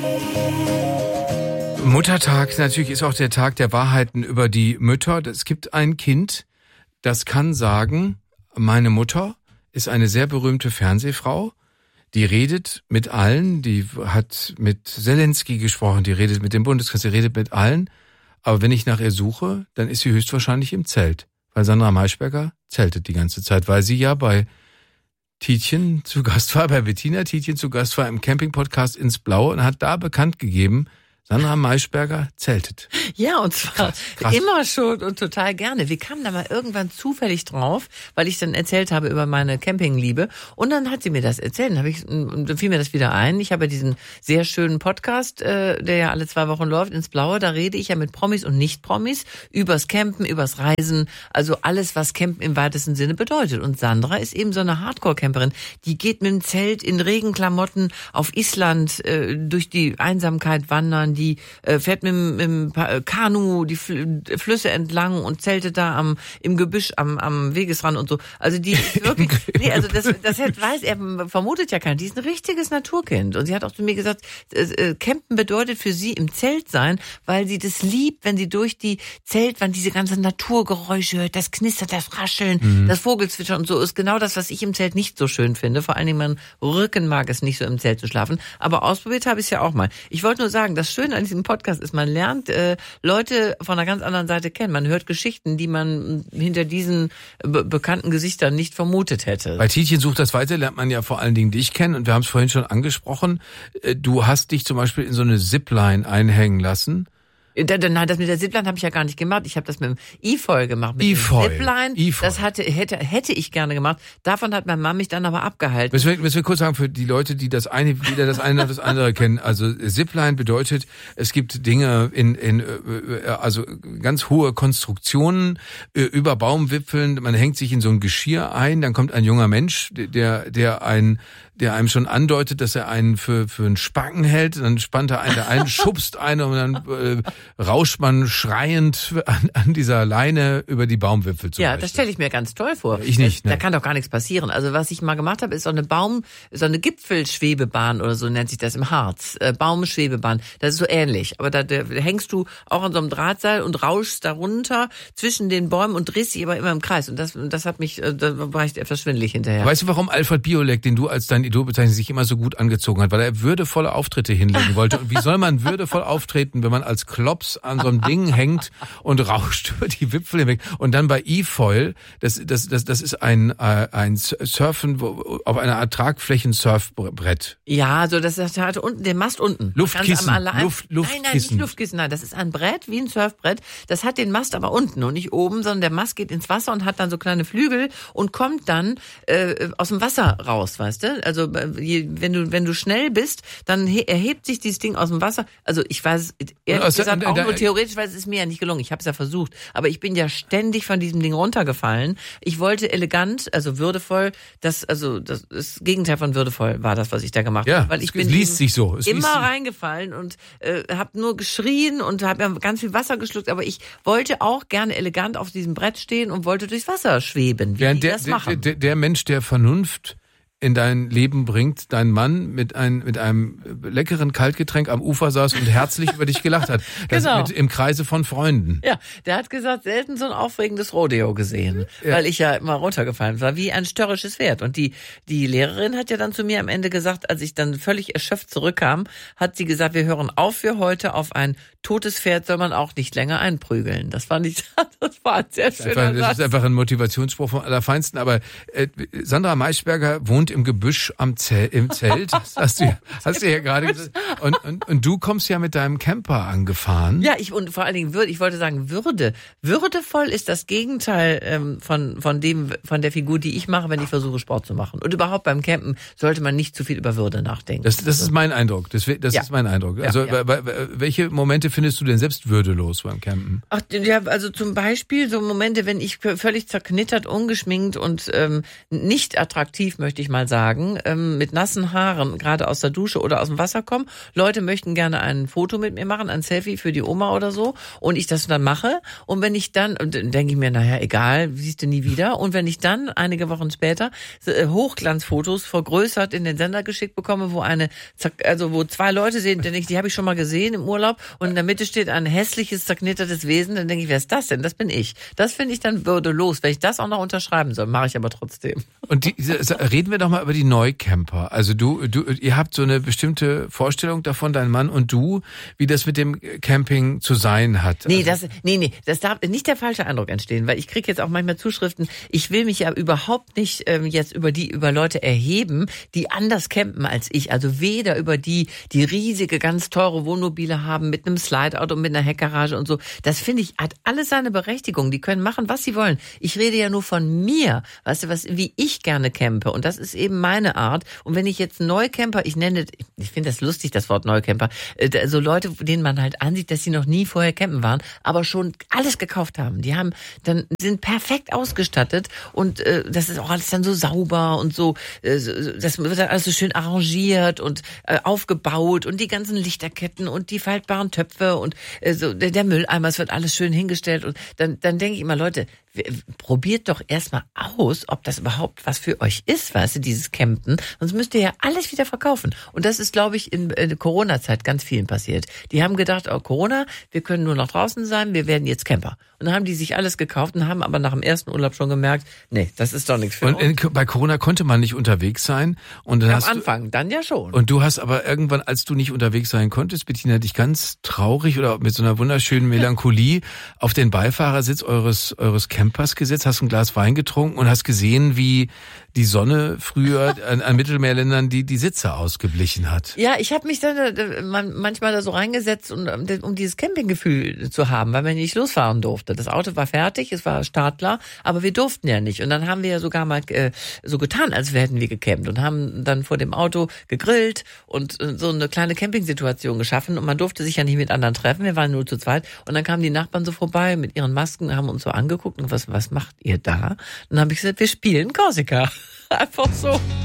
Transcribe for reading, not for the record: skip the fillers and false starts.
Muttertag natürlich ist auch der Tag der Wahrheiten über die Mütter. Es gibt ein Kind, das kann sagen, meine Mutter ist eine sehr berühmte Fernsehfrau, die redet mit allen, die hat mit Zelensky gesprochen, die redet mit dem Bundeskanzler, die redet mit allen. Aber wenn ich nach ihr suche, dann ist sie höchstwahrscheinlich im Zelt. Weil Sandra Maischberger zeltet die ganze Zeit, weil sie ja bei Tietjen zu Gast war, bei Bettina Tietjen zu Gast war im Camping-Podcast ins Blaue und hat da bekannt gegeben, Sandra Maischberger zeltet. Ja, und zwar krass. Immer schon und total gerne. Wir kamen da mal irgendwann zufällig drauf, weil ich dann erzählt habe über meine Campingliebe. Und dann hat sie mir das erzählt. Dann fiel mir das wieder ein. Ich habe ja diesen sehr schönen Podcast, der ja alle 2 Wochen läuft, ins Blaue. Da rede ich ja mit Promis und Nicht-Promis übers Campen, übers Reisen. Also alles, was Campen im weitesten Sinne bedeutet. Und Sandra ist eben so eine Hardcore-Camperin. Die geht mit dem Zelt in Regenklamotten auf Island durch die Einsamkeit wandern. Die fährt mit dem Kanu die Flüsse entlang und zeltet da im Gebüsch am Wegesrand und so. Also die wirklich, nee, also das weiß er, vermutet ja keiner. Die ist ein richtiges Naturkind. Und sie hat auch zu mir gesagt, Campen bedeutet für sie im Zelt sein, weil sie das liebt, wenn sie durch die Zeltwand diese ganzen Naturgeräusche hört, das Knistern, das Rascheln, das Vogelzwitschern und so ist genau das, was ich im Zelt nicht so schön finde. Vor allen Dingen mein Rücken mag es nicht so im Zelt zu schlafen. Aber ausprobiert habe ich es ja auch mal. Ich wollte nur sagen, das Schöne an diesem Podcast ist, man lernt Leute von einer ganz anderen Seite kennen. Man hört Geschichten, die man hinter diesen bekannten Gesichtern nicht vermutet hätte. Bei Tietjen sucht das weiter, lernt man ja vor allen Dingen dich kennen. Und wir haben es vorhin schon angesprochen. Du hast dich zum Beispiel in so eine Zipline einhängen lassen. Nein, das mit der Zipline habe ich ja gar nicht gemacht. Ich habe das mit dem E-Foil gemacht. Mit E-Foil. Dem Zipline, das hätte ich gerne gemacht. Davon hat meine Mama mich dann aber abgehalten. Müssen wir kurz sagen, für die Leute, die weder das eine noch das andere kennen. Also Zipline bedeutet, es gibt Dinge also ganz hohe Konstruktionen über Baumwipfeln. Man hängt sich in so ein Geschirr ein, dann kommt ein junger Mensch, der einem schon andeutet, dass er einen für einen Spacken hält. Dann spannt er einen ein, schubst einen und dann rauscht man schreiend an dieser Leine über die Baumwipfel zum Beispiel. Das stelle ich mir ganz toll vor. Ich nicht. Da kann doch gar nichts passieren. Also was ich mal gemacht habe, ist so eine Gipfelschwebebahn oder so nennt sich das im Harz. Baumschwebebahn. Das ist so ähnlich. Aber da hängst du auch an so einem Drahtseil und rauschst da runter zwischen den Bäumen und drehst dich aber immer im Kreis. Und das hat mich, da war ich etwas schwindelig hinterher. Weißt du, warum Alfred Biolek, den du als dein Idol bezeichnest, sich immer so gut angezogen hat? Weil er würdevolle Auftritte hinlegen wollte. Und wie soll man würdevoll auftreten, wenn man als Klops an so einem Ding hängt und rauscht über die Wipfel hinweg? Und dann bei E-Foil, das ist ein Surfen auf einer Art Tragflächen-Surfbrett. Ja, so das hat unten den Mast unten. Luftkissen. Luftkissen. Nein, nicht Luftkissen. Nein, das ist ein Brett wie ein Surfbrett. Das hat den Mast aber unten und nicht oben, sondern der Mast geht ins Wasser und hat dann so kleine Flügel und kommt dann aus dem Wasser raus, weißt du? Also wenn du schnell bist, dann erhebt sich dieses Ding aus dem Wasser. Also ich weiß ehrlich gesagt auch nur theoretisch, weil es ist mir ja nicht gelungen. Ich habe es ja versucht, aber ich bin ja ständig von diesem Ding runtergefallen. Ich wollte elegant, also würdevoll, das Gegenteil von würdevoll war das, was ich da gemacht habe, weil ich bin immer reingefallen und habe nur geschrien und habe ja ganz viel Wasser geschluckt, aber ich wollte auch gerne elegant auf diesem Brett stehen und wollte durchs Wasser schweben, wie die das machen. Der Mensch, der Vernunft in dein Leben bringt, dein Mann mit einem leckeren Kaltgetränk am Ufer saß und herzlich über dich gelacht hat. Das genau. Im Kreise von Freunden. Ja, der hat gesagt, selten so ein aufregendes Rodeo gesehen, weil ich ja immer runtergefallen war, wie ein störrisches Pferd. Und die Lehrerin hat ja dann zu mir am Ende gesagt, als ich dann völlig erschöpft zurückkam, hat sie gesagt, wir hören auf für heute, auf ein totes Pferd soll man auch nicht länger einprügeln. Das war ein sehr schöner Satz. Das ist einfach ein Motivationsspruch vom Allerfeinsten. Aber Sandra Maischberger wohnt im Gebüsch im Zelt. Das hast du ja gerade gesagt. Und du kommst ja mit deinem Camper angefahren. Ja, und vor allen Dingen ich wollte sagen Würde. Würdevoll ist das Gegenteil von der Figur, die ich mache, wenn ich versuche, Sport zu machen. Und überhaupt beim Campen sollte man nicht zu viel über Würde nachdenken. Das ist mein Eindruck. Das ist mein Eindruck. Also welche Momente findest du denn selbst würdelos beim Campen? Ach ja, also zum Beispiel so Momente, wenn ich völlig zerknittert, ungeschminkt und nicht attraktiv, möchte ich mal sagen, mit nassen Haaren gerade aus der Dusche oder aus dem Wasser komme, Leute möchten gerne ein Foto mit mir machen, ein Selfie für die Oma oder so und ich das dann mache und wenn ich dann, und dann denke ich mir, naja, egal, siehst du nie wieder und wenn ich dann einige Wochen später Hochglanzfotos vergrößert in den Sender geschickt bekomme, wo 2 Leute sehen, denke ich, die habe ich schon mal gesehen im Urlaub und in der Mitte steht ein hässliches, zerknittertes Wesen, dann denke ich, wer ist das denn? Das bin ich. Das finde ich dann würdelos, wenn ich das auch noch unterschreiben soll, mache ich aber trotzdem. Und reden wir doch mal über die Neucamper. Also ihr habt so eine bestimmte Vorstellung davon, dein Mann und du, wie das mit dem Camping zu sein hat. Nee, das darf nicht der falsche Eindruck entstehen, weil ich kriege jetzt auch manchmal Zuschriften, ich will mich ja überhaupt nicht jetzt über Leute erheben, die anders campen als ich. Also weder über die riesige, ganz teure Wohnmobile haben mit einem Slideout und mit einer Heckgarage und so. Das finde ich, hat alles seine Berechtigung. Die können machen, was sie wollen. Ich rede ja nur von mir, weißt du, wie ich gerne campe. Und das ist eben meine Art. Und wenn ich jetzt Neucamper, ich finde das lustig, das Wort Neucamper, so Leute, denen man halt ansieht, dass sie noch nie vorher campen waren, aber schon alles gekauft haben. Die sind perfekt ausgestattet und das ist auch alles dann so sauber und so, das wird dann alles so schön arrangiert und aufgebaut und die ganzen Lichterketten und die faltbaren Töpfe und so der Mülleimer, es wird alles schön hingestellt und dann denke ich immer, Leute, probiert doch erstmal aus, ob das überhaupt was für euch ist, weißt du, dieses Campen. Sonst müsst ihr ja alles wieder verkaufen. Und das ist, glaube ich, in der Corona-Zeit ganz vielen passiert. Die haben gedacht, oh Corona, wir können nur noch draußen sein, wir werden jetzt Camper. Und dann haben die sich alles gekauft und haben aber nach dem ersten Urlaub schon gemerkt, nee, das ist doch nichts für uns. Und bei Corona konnte man nicht unterwegs sein. Und dann am Anfang, dann ja schon. Und du hast aber irgendwann, als du nicht unterwegs sein konntest, Bettina, dich ganz traurig oder mit so einer wunderschönen Melancholie auf den Beifahrersitz eures Campers gesetzt, hast ein Glas Wein getrunken und hast gesehen, wie die Sonne früher an Mittelmeerländern die Sitze ausgeblichen hat. Ja, ich habe mich dann manchmal da so reingesetzt, um dieses Campinggefühl zu haben, weil man nicht losfahren durfte. Das Auto war fertig, es war startklar, aber wir durften ja nicht. Und dann haben wir ja sogar mal so getan, als hätten wir gecampt und haben dann vor dem Auto gegrillt und so eine kleine Campingsituation geschaffen. Und man durfte sich ja nicht mit anderen treffen, wir waren nur zu zweit. Und dann kamen die Nachbarn so vorbei mit ihren Masken, haben uns so angeguckt und was macht ihr da? Und dann habe ich gesagt, wir spielen Korsika. Einfach so.